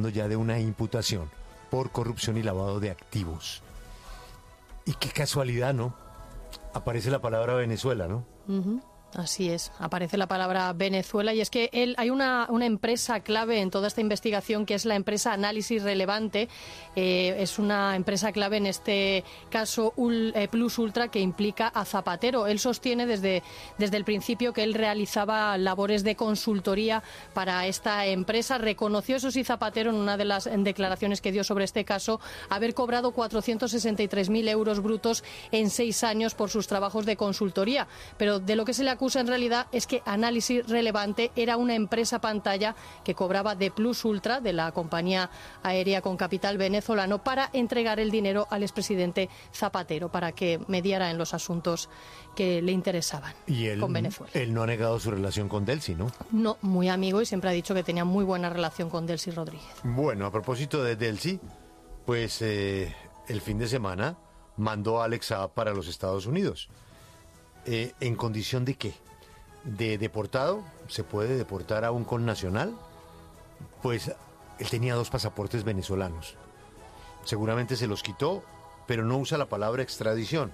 hablando ya de una imputación por corrupción y lavado de activos. Y qué casualidad, ¿no? Aparece la palabra Venezuela, ¿no? Uh-huh. Así es, aparece la palabra Venezuela y es que hay una empresa clave en toda esta investigación que es la empresa Análisis Relevante. Es una empresa clave en este caso Plus Ultra que implica a Zapatero. Él sostiene desde el principio que él realizaba labores de consultoría para esta empresa. Reconoció, eso sí, Zapatero en una de las declaraciones que dio sobre este caso, haber cobrado 463.000 euros brutos en 6 años por sus trabajos de consultoría. Pero de lo que se le acusa en realidad es que Análisis Relevante era una empresa pantalla que cobraba de Plus Ultra, de la compañía aérea con capital venezolano, para entregar el dinero al expresidente Zapatero para que mediara en los asuntos que le interesaban con Venezuela. Él no ha negado su relación con Delcy, ¿no? No, muy amigo, y siempre ha dicho que tenía muy buena relación con Delcy Rodríguez. Bueno, a propósito de Delcy, pues el fin de semana mandó a Alex Saab para los Estados Unidos. ¿En condición de qué? ¿De deportado? ¿Se puede deportar a un connacional? Pues él tenía 2 pasaportes venezolanos. Seguramente se los quitó, pero no usa la palabra extradición.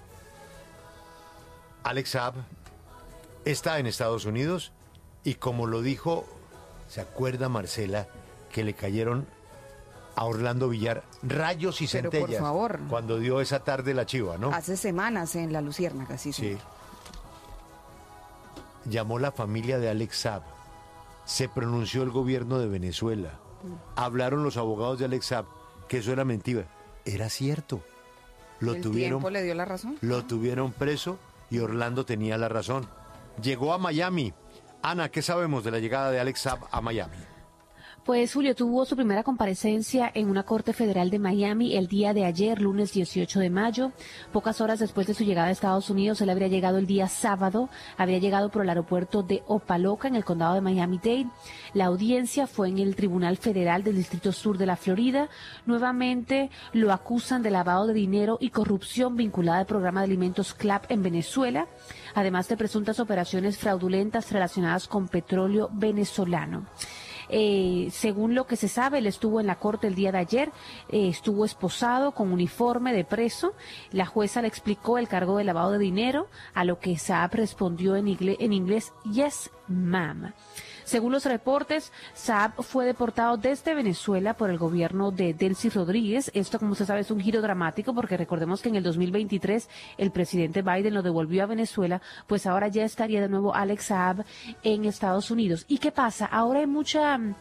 Alex Saab está en Estados Unidos y, como lo dijo, ¿se acuerda Marcela que le cayeron a Orlando Villar rayos y centellas? Pero por favor, cuando dio esa tarde la chiva, ¿no? Hace semanas en La Luciérnaga, sí. Llamó la familia de Alex Saab, se pronunció el gobierno de Venezuela, hablaron los abogados de Alex Saab que eso era mentira. Era cierto. ¿El tiempo le dio la razón? Lo tuvieron preso y Orlando tenía la razón. Llegó a Miami. Ana, ¿qué sabemos de la llegada de Alex Saab a Miami? Pues Julio tuvo su primera comparecencia en una corte federal de Miami el día de ayer, lunes 18 de mayo. Pocas horas después de su llegada a Estados Unidos, él habría llegado el día sábado, habría llegado por el aeropuerto de Opa-locka en el condado de Miami-Dade. La audiencia fue en el Tribunal Federal del Distrito Sur de la Florida. Nuevamente lo acusan de lavado de dinero y corrupción vinculada al programa de alimentos CLAP en Venezuela, además de presuntas operaciones fraudulentas relacionadas con petróleo venezolano. Según lo que se sabe, él estuvo en la corte el día de ayer, estuvo esposado con uniforme de preso. La jueza le explicó el cargo de lavado de dinero, a lo que Saab respondió en inglés, yes, ma'am. Según los reportes, Saab fue deportado desde Venezuela por el gobierno de Delcy Rodríguez. Esto, como se sabe, es un giro dramático porque recordemos que en el 2023 el presidente Biden lo devolvió a Venezuela, pues ahora ya estaría de nuevo Alex Saab en Estados Unidos. ¿Y qué pasa? Ahora hay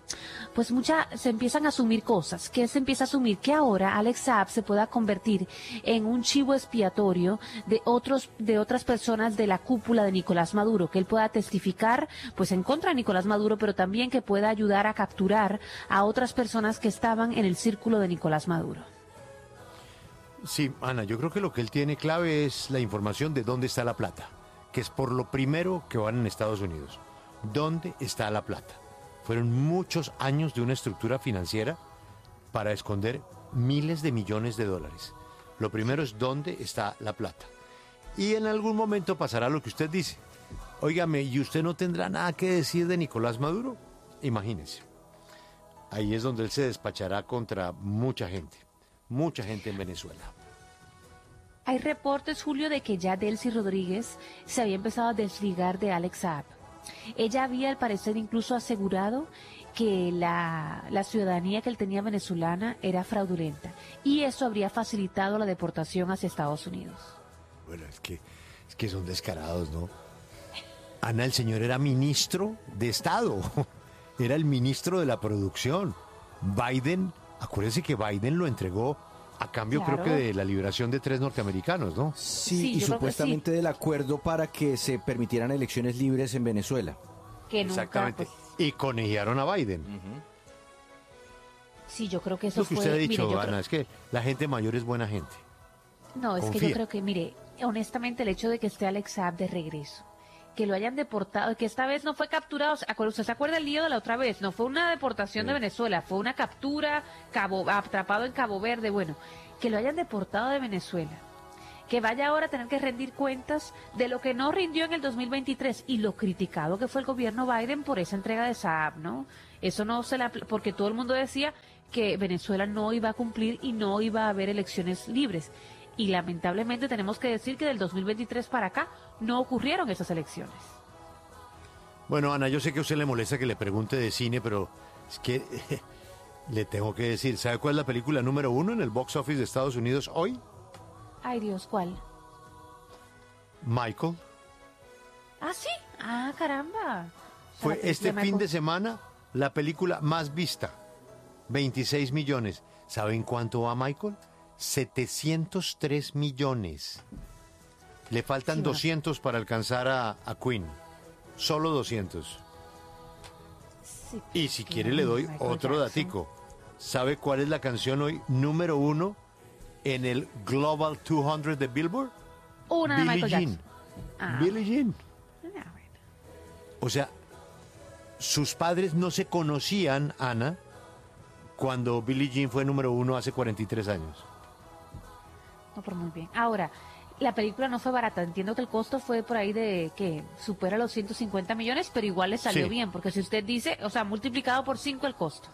se empiezan a asumir cosas, que se empieza a asumir que ahora Alex Saab se pueda convertir en un chivo expiatorio de otras personas de la cúpula de Nicolás Maduro, que él pueda testificar pues en contra de Nicolás Maduro, pero también que pueda ayudar a capturar a otras personas que estaban en el círculo de Nicolás Maduro. Sí, Ana, yo creo que lo que él tiene clave es la información de dónde está la plata, que es por lo primero que van en Estados Unidos. ¿Dónde está la plata? Fueron muchos años de una estructura financiera para esconder miles de millones de dólares. Lo primero es dónde está la plata. Y en algún momento pasará lo que usted dice. Óigame, ¿y usted no tendrá nada que decir de Nicolás Maduro? Imagínense. Ahí es donde él se despachará contra mucha gente en Venezuela. Hay reportes, Julio, de que ya Delcy Rodríguez se había empezado a desligar de Alex Saab. Ella había, al parecer, incluso asegurado que la ciudadanía que él tenía venezolana era fraudulenta y eso habría facilitado la deportación hacia Estados Unidos. Bueno, es que son descarados, ¿no? Ana, el señor era ministro de Estado, era el ministro de la producción. Biden, acuérdense que Biden lo entregó a cambio, claro, creo que de la liberación de 3 norteamericanos, ¿no? Sí, y supuestamente del acuerdo para que se permitieran elecciones libres en Venezuela. Que nunca, exactamente. Y conejearon a Biden. Sí, yo creo que eso lo que fue... usted ha dicho, Ana, es que la gente mayor es buena gente. No, es que yo creo que, mire, honestamente el hecho de que esté Alex Saab de regreso, que lo hayan deportado, que esta vez no fue capturado, ¿usted se acuerda el lío de la otra vez? No fue una deportación de Venezuela, fue una captura, atrapado en Cabo Verde, bueno, que lo hayan deportado de Venezuela, que vaya ahora a tener que rendir cuentas de lo que no rindió en el 2023 y lo criticado que fue el gobierno Biden por esa entrega de Saab, ¿no? Eso no se la... porque todo el mundo decía que Venezuela no iba a cumplir y no iba a haber elecciones libres. Y lamentablemente tenemos que decir que del 2023 para acá no ocurrieron esas elecciones. Bueno, Ana, yo sé que a usted le molesta que le pregunte de cine, pero es que le tengo que decir, ¿sabe cuál es la película número 1 en el box office de Estados Unidos hoy? Ay, Dios, ¿cuál? Michael. Ah, sí. Ah, caramba. Fue este fin de semana la película más vista. 26 millones. ¿Saben cuánto va Michael? 703 millones. Le faltan 200 para alcanzar a Queen. Solo 200. Sí, y si quiere le doy otro datico. ¿Sabe cuál es la canción hoy número 1 en el Global 200 de Billboard? Una de Michael Jackson. Billie Jean. O sea, sus padres no se conocían, Ana, cuando Billie Jean fue número 1 hace 43 años. No, pero muy bien. Ahora, la película no fue barata. Entiendo que el costo fue por ahí de que supera los 150 millones, pero igual le salió bien, porque si usted dice, o sea, multiplicado por 5 el costo.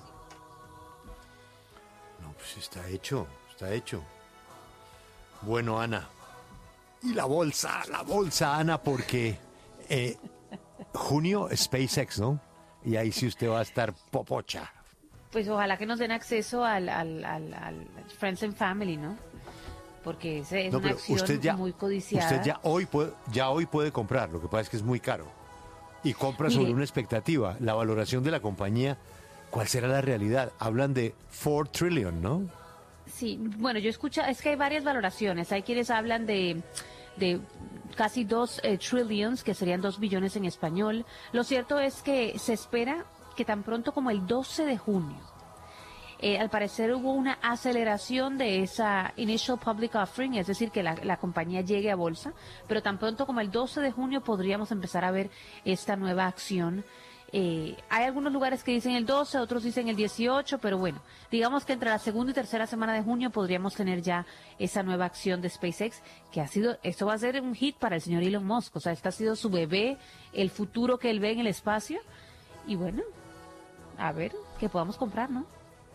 No, pues está hecho, está hecho. Bueno, Ana. Y la bolsa, Ana, porque junio SpaceX, ¿no? Y ahí sí usted va a estar popocha. Pues ojalá que nos den acceso al Friends and Family, ¿no? Porque es una acción muy codiciada. Usted ya hoy puede comprar, lo que pasa es que es muy caro. Y compra sobre una expectativa, la valoración de la compañía, ¿cuál será la realidad? Hablan de 4 trillion, ¿no? Sí, bueno, yo escucho, es que hay varias valoraciones. Hay quienes hablan de casi 2 trillions, que serían 2 billones en español. Lo cierto es que se espera que tan pronto como el 12 de junio, al parecer hubo una aceleración de esa initial public offering, es decir, que la compañía llegue a bolsa, pero tan pronto como el 12 de junio podríamos empezar a ver esta nueva acción. Hay algunos lugares que dicen el 12, otros dicen el 18, pero bueno, digamos que entre la segunda y tercera semana de junio podríamos tener ya esa nueva acción de SpaceX, que esto va a ser un hit para el señor Elon Musk, o sea, este ha sido su bebé, el futuro que él ve en el espacio, y bueno, a ver, que podamos comprar, ¿no?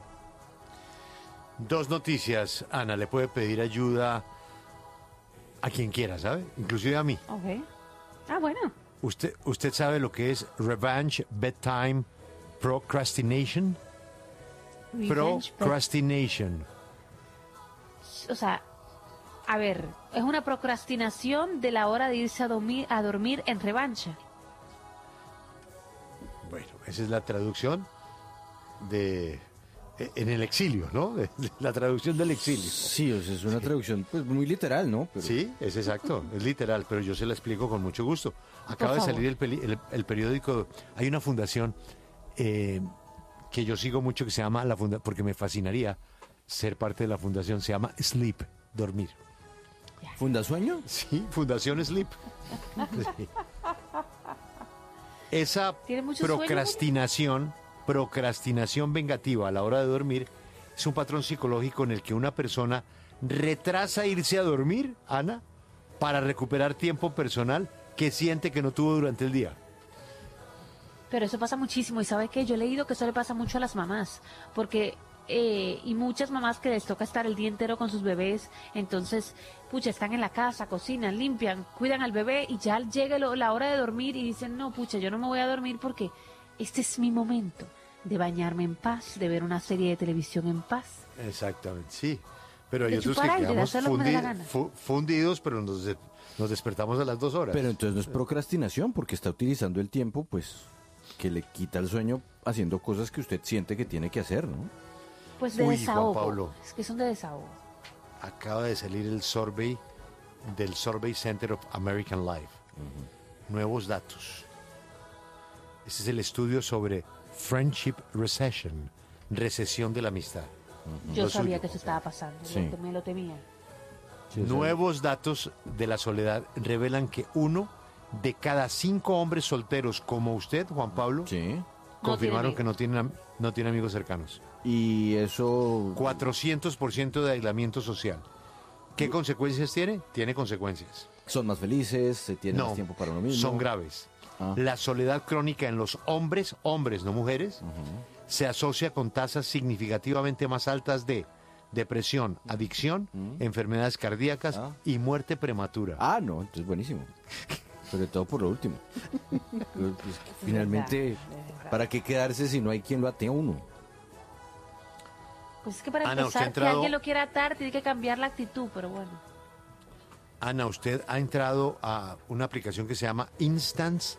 2 noticias, Ana, le puede pedir ayuda a quien quiera, ¿sabe? Inclusive a mí. Ok. Ah, bueno. ¿Usted sabe lo que es Revenge Bedtime Procrastination? Procrastination. O sea, a ver, es una procrastinación de la hora de irse a dormir en revancha. Bueno, esa es la traducción en el exilio, ¿no? La traducción del exilio. Sí, o sea, es una traducción pues muy literal, ¿no? Pero... Sí, es exacto, es literal, pero yo se la explico con mucho gusto. Acaba de salir el periódico, hay una fundación que yo sigo mucho que se llama, porque me fascinaría ser parte de la fundación, se llama Sleep, dormir. ¿Fundasueño? Sí, Fundación Sleep. Sí. Esa procrastinación vengativa a la hora de dormir es un patrón psicológico en el que una persona retrasa irse a dormir, Ana, para recuperar tiempo personal que siente que no tuvo durante el día. Pero eso pasa muchísimo, y ¿sabe qué? Yo he leído que eso le pasa mucho a las mamás, porque y muchas mamás que les toca estar el día entero con sus bebés, entonces, pucha, están en la casa, cocinan, limpian, cuidan al bebé, y ya llega la hora de dormir y dicen, no, pucha, yo no me voy a dormir porque este es mi momento de bañarme en paz, de ver una serie de televisión en paz. Exactamente, sí. Pero hay otros que quedamos fundidos, pero nos despertamos a las 2 horas. Pero entonces no es procrastinación, porque está utilizando el tiempo, pues, que le quita el sueño haciendo cosas que usted siente que tiene que hacer, ¿no? Pues de desahogo. Juan Pablo, es que son de desahogo. Acaba de salir el survey del Survey Center of American Life. Nuevos datos. Este es el estudio sobre Friendship Recession, recesión de la amistad. Yo sabía que eso estaba pasando, sí. Me lo temía. Sí, nuevos datos de la soledad revelan que 1 de cada 5 hombres solteros como usted, Juan Pablo, confirmaron que no tienen amigos cercanos. Y eso... 400% de aislamiento social. ¿Qué consecuencias tiene? Tiene consecuencias. Son más felices, se tiene más tiempo para uno mismo. Son graves. La soledad crónica en los hombres, no mujeres, se asocia con tasas significativamente más altas de depresión, adicción, enfermedades cardíacas y muerte prematura. No, entonces buenísimo. Sobre todo por lo último. Pues, finalmente, ¿para qué quedarse si no hay quien lo ate a uno? Pues es que para Ana, empezar, que alguien lo quiera atar, tiene que cambiar la actitud, pero bueno. Ana, ¿usted ha entrado a una aplicación que se llama Instantes?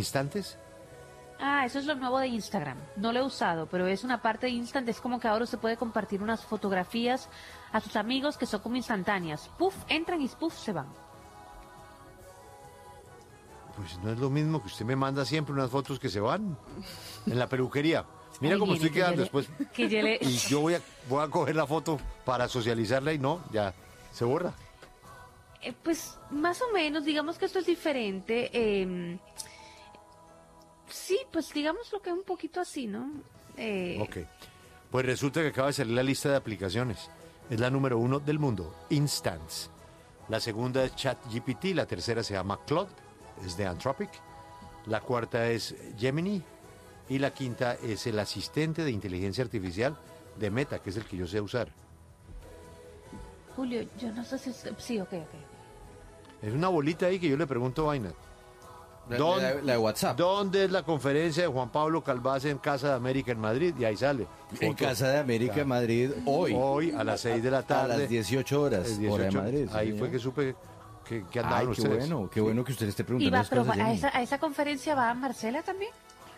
Eso es lo nuevo de Instagram. No lo he usado, pero es una parte de Instant. Es como que ahora usted puede compartir unas fotografías a sus amigos que son como instantáneas. Puf, entran y puf, se van. Pues no es lo mismo que usted me manda siempre unas fotos que se van en la peluquería. Mira cómo estoy quedando después. Y yo voy a coger la foto para socializarla y no, ya se borra. Pues más o menos, digamos que esto es diferente. Sí, pues digamos lo que es un poquito así, ¿no? Ok. Pues resulta que acaba de salir la lista de aplicaciones. Es la número 1 del mundo, Instance. La segunda es ChatGPT, la tercera se llama Claude, es de Anthropic. La cuarta es Gemini. Y la quinta es el asistente de inteligencia artificial de Meta, que es el que yo sé usar. Julio, yo no sé si... Sí, ok. Es una bolita ahí que yo le pregunto vaina. La de WhatsApp. ¿Dónde es la conferencia de Juan Pablo Calvás en Casa de América en Madrid? Y ahí sale. En Casa de América en Madrid hoy. Hoy a las 6 de la tarde. A las 18 horas, 18, hora de Madrid. Ahí señor. fue que supe que andaban qué ustedes. qué bueno que usted le esté preguntando. ¿Y va, las pero cosas, a esa conferencia va Marcela también?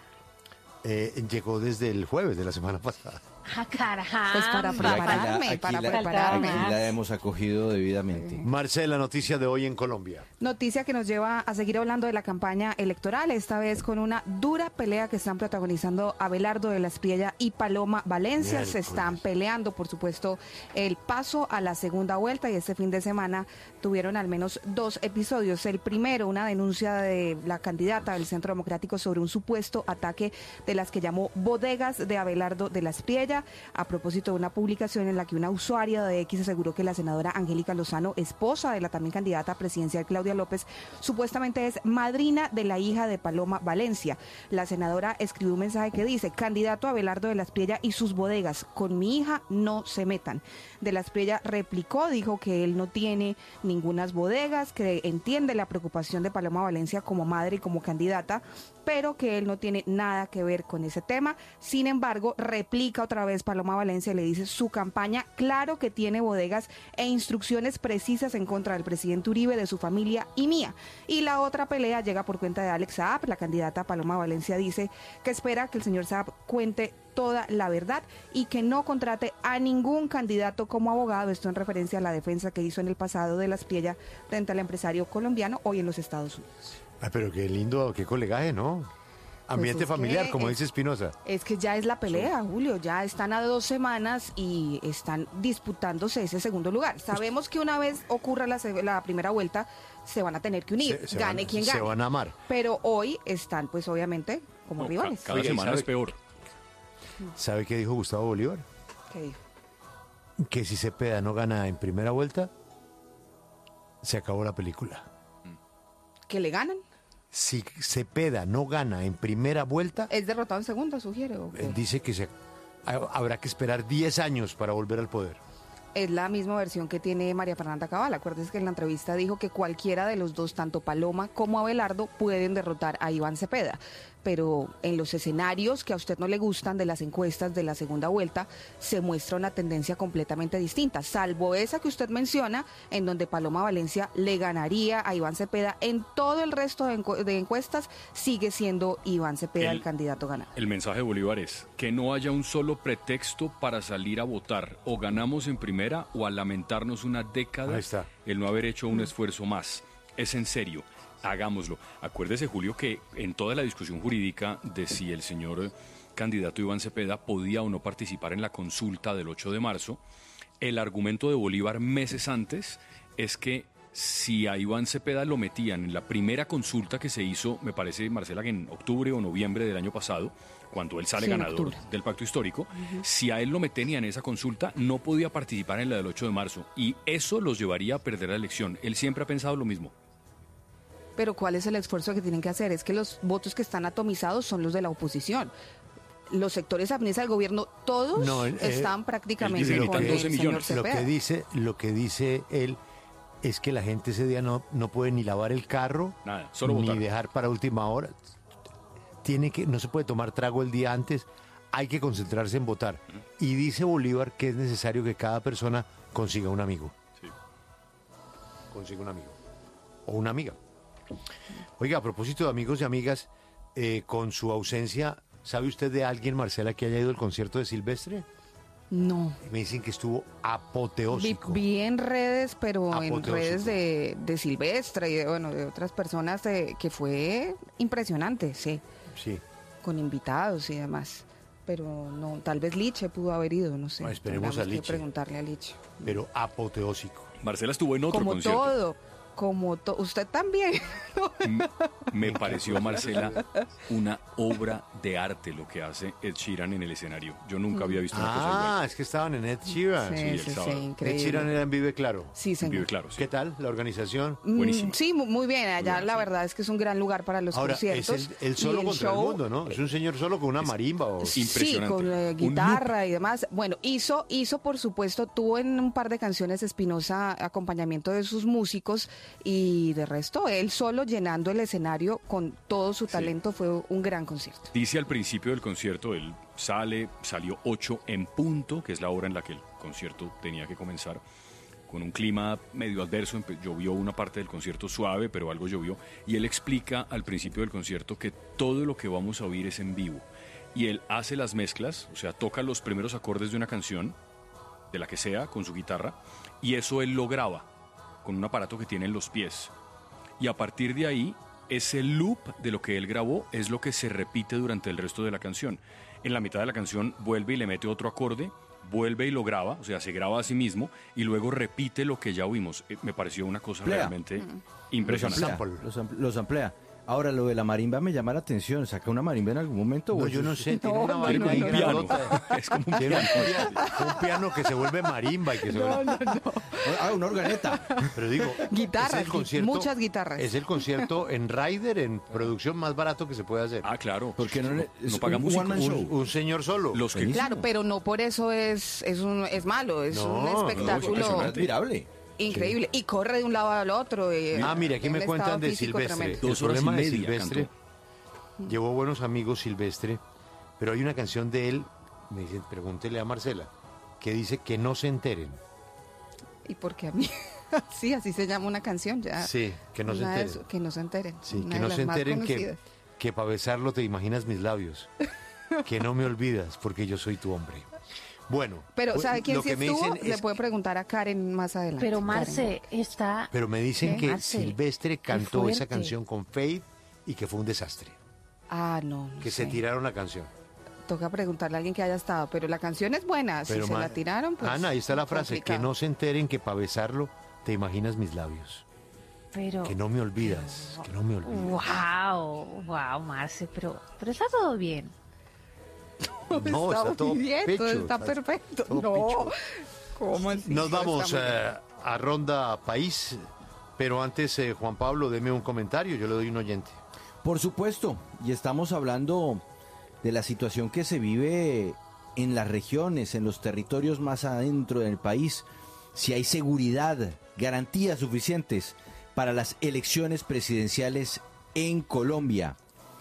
Llegó desde el jueves de la semana pasada. Caramba. Pues para prepararme. Aquí la hemos acogido debidamente. Marcela, noticia de hoy en Colombia. Noticia que nos lleva a seguir hablando de la campaña electoral, esta vez con una dura pelea que están protagonizando Abelardo de la Espriella y Paloma Valencia. Miércoles. Se están peleando, por supuesto, el paso a la segunda vuelta y este fin de semana tuvieron al menos 2 episodios. El primero, una denuncia de la candidata del Centro Democrático sobre un supuesto ataque de las que llamó bodegas de Abelardo de la Espriella, a propósito de una publicación en la que una usuaria de X aseguró que la senadora Angélica Lozano, esposa de la también candidata presidencial Claudia López, supuestamente es madrina de la hija de Paloma Valencia. La senadora escribió un mensaje que dice: candidato Abelardo de la Espriella y sus bodegas, con mi hija no se metan. De la Espriella replicó, dijo que él no tiene ningunas bodegas, que entiende la preocupación de Paloma Valencia como madre y como candidata, pero que él no tiene nada que ver con ese tema. Sin embargo, replica otra vez Paloma Valencia y le dice: su campaña, claro que tiene bodegas e instrucciones precisas en contra del presidente Uribe, de su familia y mía. Y la otra pelea llega por cuenta de Alex Saab. La candidata Paloma Valencia dice que espera que el señor Saab cuente toda la verdad y que no contrate a ningún candidato como abogado. Esto en referencia a la defensa que hizo en el pasado de la Espriella frente al empresario colombiano, hoy en los Estados Unidos. Pero qué lindo, qué colegaje, ¿no? Ambiente familiar, como dice Espinosa. Es que ya es la pelea, Julio, ya están a 2 semanas y están disputándose ese segundo lugar. Sabemos que una vez ocurra la primera vuelta, se van a tener que unir, gane quien gane. Se van a amar. Pero hoy están, pues obviamente, como rivales. Cada semana es peor. ¿Sabe qué dijo Gustavo Bolívar? ¿Qué dijo? Que si Cepeda no gana en primera vuelta, se acabó la película. ¿Que le ganan? Si Cepeda no gana en primera vuelta, ¿Es derrotado en segunda, sugiere? ¿O qué? dice que habrá que esperar 10 años para volver al poder. Es la misma versión que tiene María Fernanda Cabal. Acuérdense que en la entrevista dijo que cualquiera de los dos, tanto Paloma como Abelardo, pueden derrotar a Iván Cepeda. Pero en los escenarios que a usted no le gustan de las encuestas de la segunda vuelta, se muestra una tendencia completamente distinta, salvo esa que usted menciona, en donde Paloma Valencia le ganaría a Iván Cepeda. En todo el resto de encuestas sigue siendo Iván Cepeda el candidato ganador. El mensaje de Bolívar es que no haya un solo pretexto para salir a votar. O ganamos en primera o a lamentarnos una década el no haber hecho un esfuerzo más. Es en serio. Hagámoslo. Acuérdese, Julio, que en toda la discusión jurídica de si el señor candidato Iván Cepeda podía o no participar en la consulta del 8 de marzo, el argumento de Bolívar meses antes es que si a Iván Cepeda lo metían en la primera consulta que se hizo, me parece, Marcela, que en octubre o noviembre del año pasado, cuando él sale ganador del pacto histórico, si a él lo metían en esa consulta, no podía participar en la del 8 de marzo. Y eso los llevaría a perder la elección. Él siempre ha pensado lo mismo. Pero ¿cuál es el esfuerzo que tienen que hacer? Es que los votos que están atomizados son los de la oposición. Los sectores afines al gobierno, todos están prácticamente con el señor Cepeda. Lo que dice él es que la gente ese día no puede ni lavar el carro, nada, solo ni votar. dejar para última hora. No se puede tomar trago el día antes, hay que concentrarse en votar. Y dice Bolívar que es necesario que cada persona consiga un amigo. Sí. Consiga un amigo. O una amiga. Oiga, a propósito de amigos y amigas, con su ausencia, ¿sabe usted de alguien, Marcela, que haya ido al concierto de Silvestre? No. Me dicen que estuvo apoteósico. Vi en redes, pero Apoteósico. en redes de Silvestre y de otras personas que fue impresionante, sí. Sí. Con invitados y demás. Pero no, tal vez Liche pudo haber ido, no sé. Esperemos a Liche. Que preguntarle a Liche. Pero apoteósico. Marcela estuvo en otro concierto. Usted también. Me pareció, Marcela, una obra de arte lo que hace Ed Sheeran en el escenario. Yo nunca había visto una cosa igual. Es que estaban en Ed Sheeran. Sí, increíble. Ed Sheeran era en Vive Claro. Sí, señor. Vive Claro, sí. ¿Qué tal la organización? Buenísimo. Sí, muy bien. Allá Muy bien, la sí. verdad es que es un gran lugar para los Ahora, conciertos. es el solo Y contra el mundo, ¿no? Es un señor solo con una marimba. Sí, Impresionante. con Un guitarra y demás. Bueno, hizo, por supuesto, tuvo en un par de canciones Espinosa acompañamiento de sus músicos y de resto, él solo llenando el escenario con todo su talento, fue un gran concierto. Dice al principio del concierto, él salió 8 en punto, que es la hora en la que el concierto tenía que comenzar, con un clima medio adverso. Llovió una parte del concierto suave, pero algo llovió. Y él explica al principio del concierto que todo lo que vamos a oír es en vivo. Y él hace las mezclas, o sea, toca los primeros acordes de una canción, de la que sea, con su guitarra, y eso él lo graba con un aparato que tiene en los pies. Y a partir de ahí, ese loop de lo que él grabó es lo que se repite durante el resto de la canción. En la mitad de la canción vuelve y le mete otro acorde, vuelve y lo graba, o sea, se graba a sí mismo y luego repite lo que ya oímos. Me pareció una cosa realmente impresionante. Los amplía. Ahora, lo de la marimba me llama la atención. ¿Saca una marimba en algún momento? No, yo no sé. Tiene una marimba ahí grandota. Es como un Tiene piano. un piano que se vuelve marimba y que se vuelve... Una organeta. Pero digo, Guitarras, es el concierto- muchas guitarras. Es el concierto en Rider, en producción más barato que se puede hacer. Ah, claro. ¿Por qué no paga un música? one-man show? Un señor solo. Los que Buenísimo. Claro, pero no por eso es malo, es No, un no, espectáculo es Admirable. increíble. Y corre de un lado al otro. Mire, aquí en me un cuentan estado de físico Silvestre. tremendo. El 2 horas y problema de media Silvestre, llevó buenos amigos Silvestre, pero hay una canción de él, me dicen, pregúntele a Marcela, que dice que no se enteren. ¿Y por qué a mí? Sí, así se llama una canción ya. Sí, que no se Una de enteren. eso, que no se enteren. Sí, una que de no las se más enteren conocidas. que para besarlo te imaginas mis labios. Que no me olvidas porque yo soy tu hombre. Bueno. Pero, pues, ¿sabe quién lo sí que me estuvo? dicen Le es puede preguntar a Karen más adelante. Pero Karen. Marce está... Pero me dicen ¿Qué? que Marce, Silvestre cantó esa fuerte. canción con Faith y que fue un desastre. Ah, no. Que sé. se tiraron la canción. Toca preguntarle a alguien que haya estado. Pero la canción es buena. Pero si se ma- la tiraron, pues. Ana, ahí está la frase, complicado. que no se enteren que para besarlo te imaginas mis labios. Pero... Que no me olvidas, que no me olvidas. Wow, Marce, pero está todo bien. No, está todo muy bien, pecho, todo está perfecto. todo No, picho. ¿cómo así? Nos Todo vamos está muy bien. a Ronda País, pero antes, Juan Pablo, deme un comentario, yo le doy un oyente. Por supuesto, y estamos hablando de la situación que se vive en las regiones, en los territorios más adentro del país, si hay seguridad, garantías suficientes para las elecciones presidenciales en Colombia.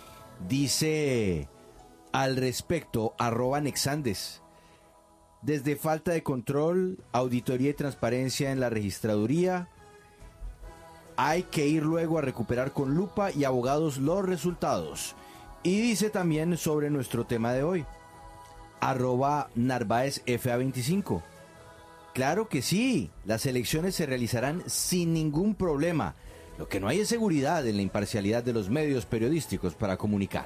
Dice al respecto @Nexandes, desde falta de control, auditoría y transparencia en la registraduría, hay que ir luego a recuperar con lupa y abogados los resultados. Y dice también sobre nuestro tema de hoy, @NarváezFA25. Claro que sí, las elecciones se realizarán sin ningún problema. Lo que no hay es seguridad en la imparcialidad de los medios periodísticos para comunicar.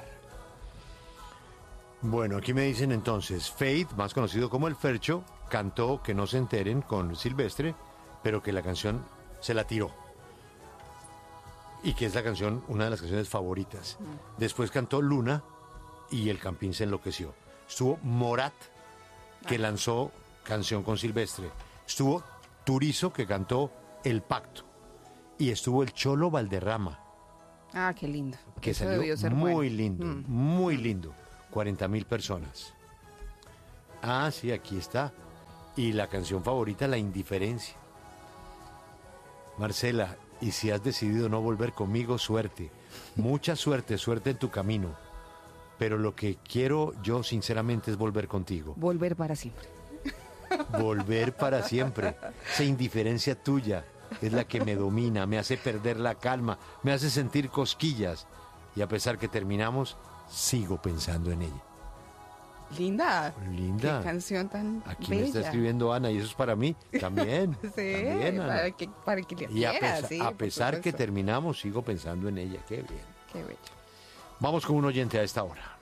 Bueno, aquí me dicen entonces, Faith, más conocido como el Fercho, cantó Que no se enteren con Silvestre, pero que la canción se la tiró. y que es una de las canciones favoritas. Después cantó Luna y el Campín se enloqueció. Estuvo Morat, que lanzó canción con Silvestre. Estuvo Turizo, que cantó El Pacto. Y estuvo el Cholo Valderrama. Ah, qué lindo. Que eso salió muy lindo, muy lindo. 40.000 personas. Ah, sí, aquí está. Y la canción favorita, La Indiferencia. Marcela, y si has decidido no volver conmigo, suerte. Mucha suerte, suerte en tu camino. Pero lo que quiero yo, sinceramente, es volver contigo. Volver para siempre. Volver para siempre. Esa indiferencia tuya es la que me domina, me hace perder la calma, me hace sentir cosquillas. Y a pesar que terminamos, sigo pensando en ella. Linda. Linda. Qué canción tan Aquí bella. me está escribiendo Ana y eso es para mí también. Sí, también, Ana. para que le Y quiera, a pesar que terminamos, sigo pensando en ella. Qué bien. Qué bello. Vamos con un oyente a esta hora.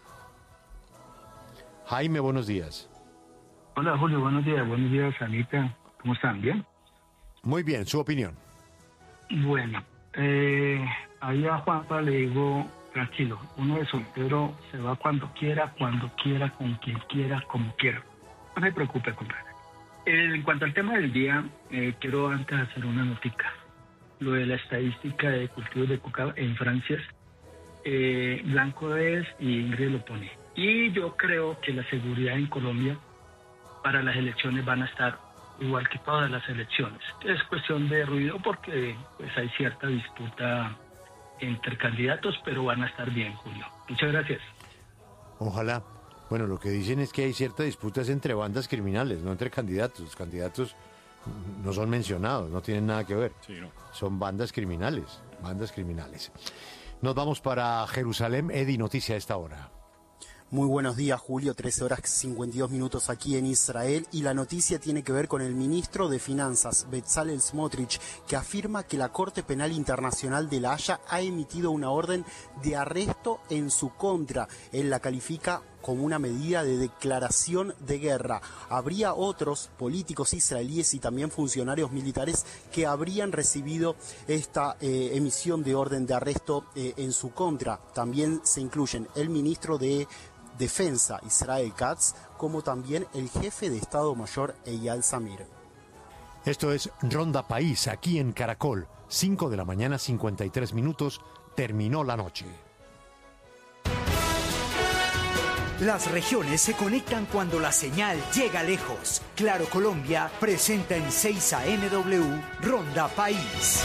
Jaime, buenos días. Hola Julio, buenos días Anita. ¿Cómo están? ¿Bien? Muy bien, su opinión. Bueno, ahí a Juanpa le digo, tranquilo, uno de soltero se va cuando quiera, con quien quiera, como quiera. No se preocupe, compadre. En cuanto al tema del día, quiero antes hacer una notica. Lo de la estadística de cultivos de coca en Francia, Blanco es y Ingrid lo pone. Y yo creo que la seguridad en Colombia para las elecciones van a estar igual que todas las elecciones. Es cuestión de ruido porque pues hay cierta disputa entre candidatos, pero van a estar bien, Julio. Muchas gracias. Ojalá. Bueno, lo que dicen es que hay ciertas disputas entre bandas criminales, no entre candidatos. Los candidatos no son mencionados, no tienen nada que ver. Sí, no. Son bandas criminales, bandas criminales. Nos vamos para Jerusalén. Eddie, noticia a esta hora. Muy buenos días, Julio, 13 horas 52 minutos aquí en Israel, y la noticia tiene que ver con el ministro de Finanzas, Bezalel Smotrich, que afirma que la Corte Penal Internacional de La Haya ha emitido una orden de arresto en su contra. Él la califica como una medida de declaración de guerra. Habría otros políticos israelíes y también funcionarios militares que habrían recibido esta emisión de orden de arresto en su contra. También se incluyen el ministro de Defensa, Israel Katz, como también el jefe de Estado Mayor, Eyal Zamir. Esto es Ronda País, aquí en Caracol. 5 de la mañana, 53 minutos. Terminó la noche. Las regiones se conectan cuando la señal llega lejos. Claro Colombia presenta en 6 AMW Ronda País.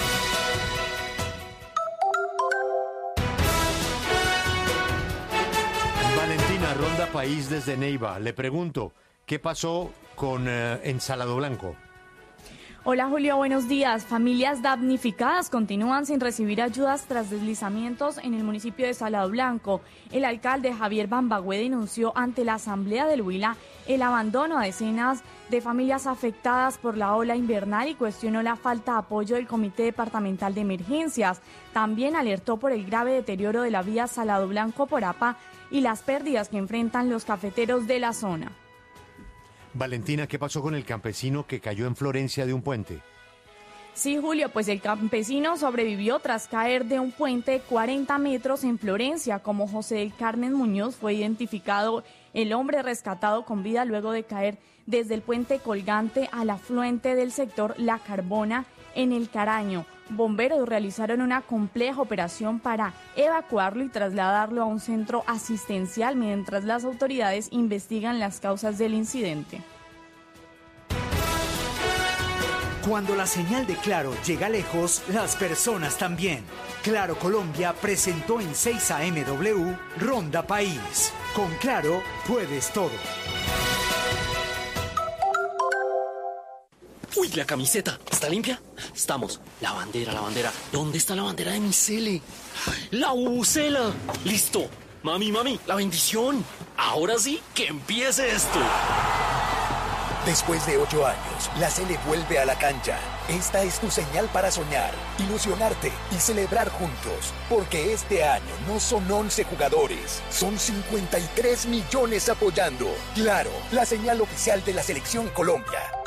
Valentina, Ronda País desde Neiva. Le pregunto, ¿qué pasó con Salado Blanco? Hola Julio, buenos días. Familias damnificadas continúan sin recibir ayudas tras deslizamientos en el municipio de Salado Blanco. El alcalde Javier Bambagüe denunció ante la Asamblea del Huila el abandono a decenas de familias afectadas por la ola invernal y cuestionó la falta de apoyo del Comité Departamental de Emergencias. También alertó por el grave deterioro de la vía Salado Blanco-Porapa y las pérdidas que enfrentan los cafeteros de la zona. Valentina, ¿qué pasó con el campesino que cayó en Florencia de un puente? Sí, Julio, pues el campesino sobrevivió tras caer de un puente de 40 metros en Florencia. Como José del Carmen Muñoz fue identificado el hombre rescatado con vida luego de caer desde el puente colgante al afluente del sector La Carbona en el Caraño. Bomberos realizaron una compleja operación para evacuarlo y trasladarlo a un centro asistencial mientras las autoridades investigan las causas del incidente. Cuando la señal de Claro llega lejos, las personas también. Claro Colombia presentó en 6 AMW Ronda País. Con Claro puedes todo. Uy, la camiseta, ¿está limpia? Estamos. La bandera. ¿Dónde está la bandera de mi Cele? ¡La bubucela! ¡Listo! Mami, la bendición. Ahora sí, que empiece esto. Después de 8 años, la Cele vuelve a la cancha. Esta es tu señal para soñar, ilusionarte y celebrar juntos. Porque este año no son 11 jugadores, son 53 millones apoyando. Claro, la señal oficial de la Selección Colombia.